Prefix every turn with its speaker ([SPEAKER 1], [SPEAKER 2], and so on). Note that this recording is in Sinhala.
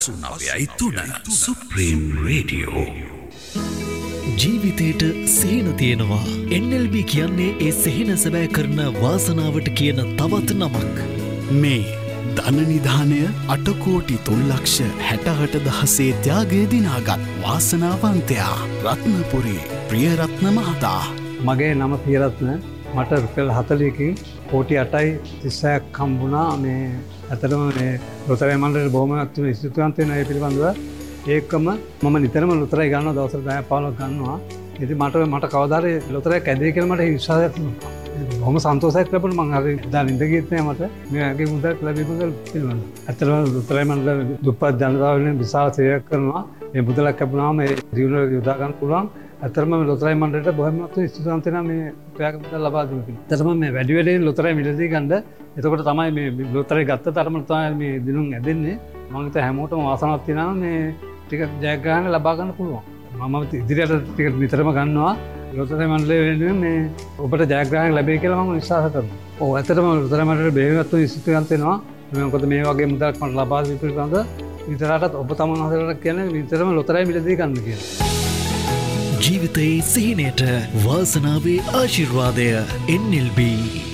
[SPEAKER 1] සුනවයයි තුන සුප්‍රීම් රේඩියෝ.
[SPEAKER 2] ජීවිතයට සිහින තියෙනවා. NLB කියන්නේ ඒ සිහින සැබෑ කරන වාසනාවට කියන තවත් නමක්.
[SPEAKER 3] මේ ධනනිධානය 8,03,68,000 ත්‍යාගය දිනාගත් වාසනාවන්තයා රත්නපුරේ ප්‍රියරත්න මහතා.
[SPEAKER 4] මගේ නම ප්‍රියරත්න. මට රුපියල් 40කින් කෝටි 8.36ක් හම්බුණා. මේ ඇත්තටම මේ ලොතරැයි මණ්ඩලයට බොහොම ස්තුතිවන්ත වෙනවා ඒ පිළිබඳව. ඒකම මම නිතරම ලොතරැයි ගන්නවා, දවසට 10-15ක් ගන්නවා. ඉතින් මට කවදා හරි ලොතරැයි කැදේ කියලා මට විශ්වාසයක් තිබුණා. බොහොම සන්තෝෂයක් ලැබුණා. මම හරි දැන් ඉඳ ගියෙත් නෑ මට මේ වගේ මුදලක් ලැබීමක පිළිබඳව. ඇත්තටම ලොතරැයි මණ්ඩලය දුප්පත් ජනතාව වෙනුවෙන් විශාල සේවයක් කරනවා. මේ මුදලක් ලැබුණාම ඒ ජීවන යොදා ගන්න පුළුවන්. ඇත්තටම ලොතරැයි මණ්ඩලයට බොහොම ස්තුතිවන්ත වෙනවා මේ ප්‍රයාග මුදල් ලබා දුන්න කෙනා. ඇත්තටම මේ වැඩි වැඩියෙන් ලොතරැයි මිලදී ගන්න. එතකොට තමයි මේ ලොතරැයි ගත්ත තරම තමයි මේ දිනුම් ඇදෙන්නේ. මම හිතා හැමෝටම වාසනාවක් තියෙනවා මේ ටික ජයග්‍රහණ ලබා ගන්න පුළුවන්. මම ඉදිරියට ටික නිතරම ගන්නවා. ලොතරැයි මණ්ඩලය වෙනුවෙන් මේ ඔබට ජයග්‍රහණ ලැබෙයි කියලා මම විශ්වාස කරනවා. ඔව් ඇත්තටම ලොතරැයි මණ්ඩලයට බෙහෙවින්වත් ස්තුතිවන්ත වෙනවා. මොකද මේ වගේ මුදලක් මට ලබා දීපු පිළිබඳව විතරටත් ඔබ තමන් හදලා කියන්නේ විතරම ලොතරැයි මිලදී ගන්න කියලා.
[SPEAKER 2] ජීවිතයේ සිහිනයට වාසනාවේ ආශිර්වාදය NLB.